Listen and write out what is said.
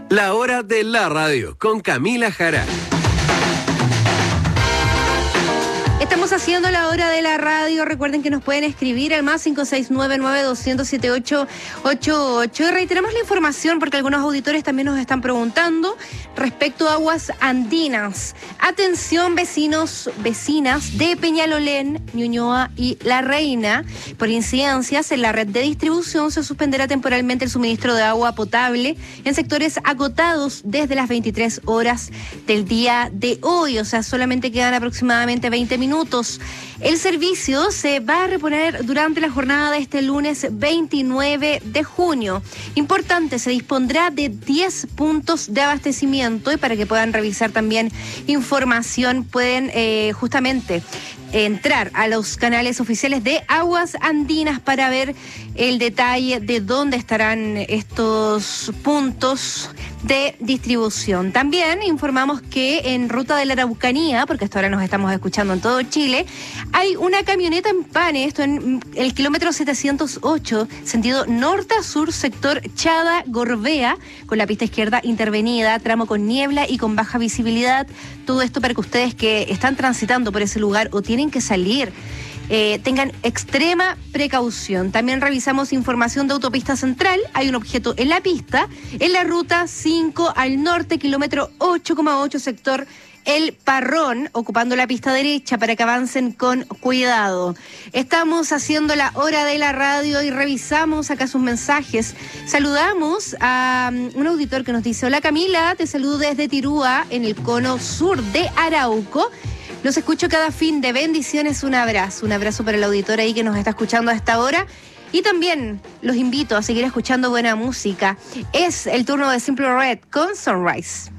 La hora de la radio con Camila Jara. Estamos haciendo la hora de la radio. Recuerden que nos pueden escribir al más 569-900-7888. Y reiteramos la información porque algunos auditores también nos están preguntando respecto a aguas andinas. Atención, vecinos, vecinas de Peñalolén, Ñuñoa y La Reina. Por incidencias en la red de distribución se suspenderá temporalmente el suministro de agua potable en sectores acotados desde las 23 horas del día de hoy. O sea, solamente quedan aproximadamente 20 minutos. El servicio se va a reponer durante la jornada de este lunes 29 de junio. Importante, se dispondrá de 10 puntos de abastecimiento y para que puedan revisar también información pueden justamente entrar a los canales oficiales de Aguas Andinas para ver el detalle de dónde estarán estos puntos de distribución. También informamos que en Ruta de la Araucanía, porque hasta ahora nos estamos escuchando en todo Chile, hay una camioneta en pane, esto en el kilómetro 708, sentido norte a sur, sector Chada-Gorbea, con la pista izquierda intervenida, tramo con niebla y con baja visibilidad. Todo esto para que ustedes que están transitando por ese lugar o tienen que salir tengan extrema precaución. También revisamos información de Autopista Central. Hay un objeto en la pista, en la ruta 5 al norte, kilómetro 8,8, sector El Parrón, ocupando la pista derecha para que avancen con cuidado. Estamos haciendo la hora de la radio y revisamos acá sus mensajes. Saludamos a un auditor que nos dice: hola Camila, te saludo desde Tirúa, en el cono sur de Arauco. Los escucho cada fin de bendiciones, un abrazo para el auditor ahí que nos está escuchando a esta hora. Y también los invito a seguir escuchando buena música. Es el turno de Simple Red con Sunrise.